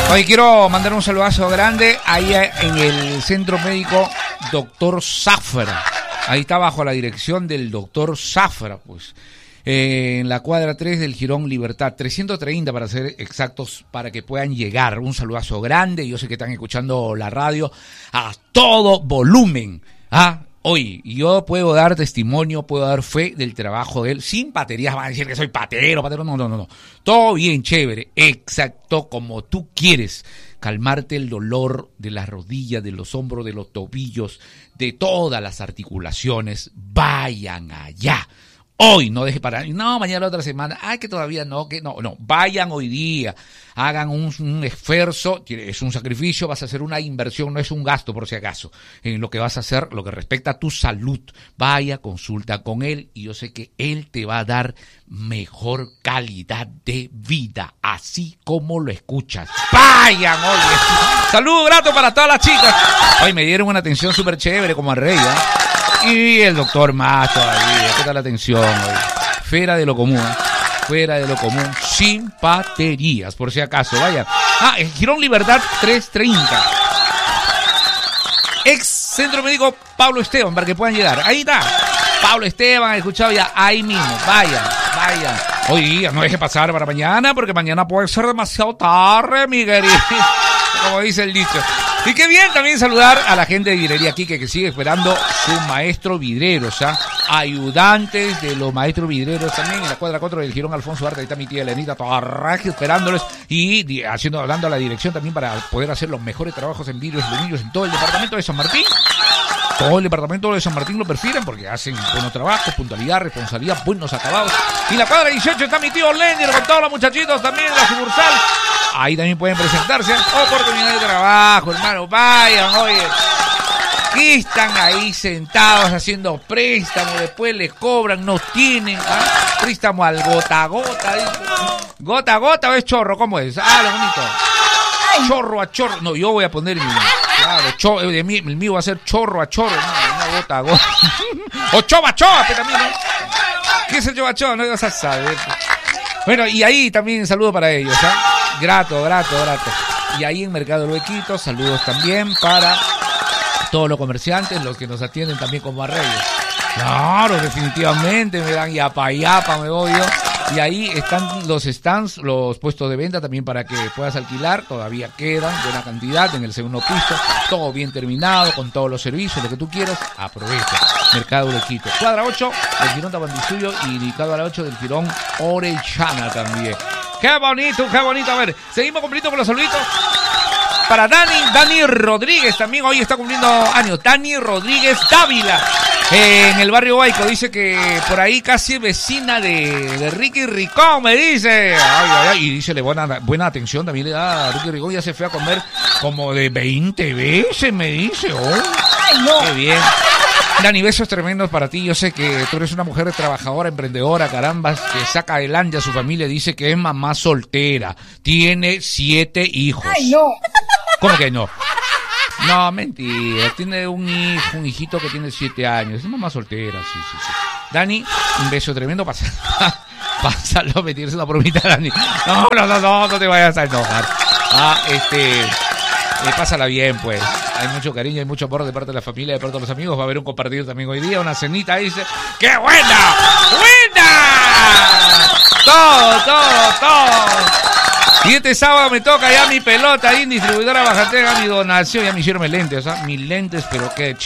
Hoy quiero mandar un saludazo grande ahí en el Centro Médico Dr. Zafra. Ahí está bajo la dirección del Dr. Zafra, pues. En la cuadra 3 del Jirón Libertad, 330 para ser exactos, para que puedan llegar. Un saludazo grande, yo sé que están escuchando la radio a todo volumen. Hoy, yo puedo dar testimonio, puedo dar fe del trabajo de él, sin paterías, van a decir que soy patero, no. Todo bien, chévere, exacto, como tú quieres. Calmarte el dolor de las rodillas, de los hombros, de los tobillos, de todas las articulaciones, vayan allá. Hoy, no deje para, no, mañana la otra semana, que todavía no, vayan hoy día, hagan un esfuerzo, es un sacrificio, vas a hacer una inversión, no es un gasto por si acaso, en lo que vas a hacer, lo que respecta a tu salud, vaya, consulta con él y yo sé que él te va a dar mejor calidad de vida, así como lo escuchas. Vayan, oye, saludo grato para todas las chicas, hoy me dieron una atención súper chévere como al rey, y el doctor más todavía, ¿qué tal la atención hoy? Fuera de lo común, sin paterías, por si acaso, vaya. El Jirón Libertad 330. Ex Centro Médico Pablo Esteban, para que puedan llegar. Ahí está, Pablo Esteban, escuchado ya, ahí mismo, vayan. Hoy día, no deje pasar para mañana, porque mañana puede ser demasiado tarde, mi querido, como dice el dicho. Y qué bien también saludar a la gente de Vidrería Quique que sigue esperando su maestro vidrero, ayudantes de los maestros vidreros también en la cuadra 4 del Jirón Alfonso Arte. Ahí está mi tía Elenita Torraje esperándoles y dando a la dirección también para poder hacer los mejores trabajos en vidrios y aluminios en todo el departamento de San Martín. Todo el departamento de San Martín lo prefieren porque hacen buenos trabajos, puntualidad, responsabilidad, buenos acabados. Y la cuadra 18 está mi tío Lender con todos los muchachitos también en la sucursal. Ahí también pueden presentarse. Oportunidad de trabajo, hermano. Vayan, oye. ¿Qué están ahí sentados haciendo préstamos? Después les cobran, no tienen. Préstamo al gota a gota. ¿Gota a gota o es chorro? ¿Cómo es? Lo bonito. Chorro a chorro. No, yo voy a poner claro, el mío va a ser chorro a chorro. No, gota a gota. O chova chova, pero también, ¿no? ¿Qué es el chova chova? No vas a saber. Bueno, y ahí también saludo para ellos, Grato. Y ahí en Mercado del Huequito, saludos también para todos los comerciantes, los que nos atienden también como arreglos. Claro, definitivamente, me dan yapa, me voy yo. Y ahí están los stands, los puestos de venta también para que puedas alquilar. Todavía quedan buena cantidad en el segundo piso. Todo bien terminado, con todos los servicios, lo que tú quieras. Aprovecha. Mercado Huequito. Cuadra 8 del Jirón Tabandisuyo y cuadra 8 del Jirón Orellana también. ¡Qué bonito! A ver, seguimos cumpliendo con los saluditos. Para Dani Rodríguez también hoy está cumpliendo años. Dani Rodríguez Dávila. En el barrio Huayco, dice que por ahí casi vecina de Ricky Ricón, me dice. Y dícele buena atención, también le da a Ricky Ricón, ya se fue a comer como de 20 veces, me dice. No. Qué bien. Dani, besos tremendos para ti. Yo sé que tú eres una mujer trabajadora, emprendedora, caramba, que saca adelante a su familia. Dice que es mamá soltera. Tiene 7 hijos. ¿Cómo que no? No, mentira. Tiene un hijito que tiene 7 años. Es mamá soltera, sí. Dani, un beso tremendo. Pásalo a meterse una bromita, Dani. No te vayas a enojar. Pásala bien, pues. Hay mucho cariño, hay mucho amor de parte de la familia, de parte de los amigos. Va a haber un compartir también hoy día, una cenita, dice. ¡Qué buena! Todo. Y este sábado me toca ya mi pelota ahí en Distribuidora Bajatega, mi donación. Ya me hicieron mis lentes, mis lentes, pero qué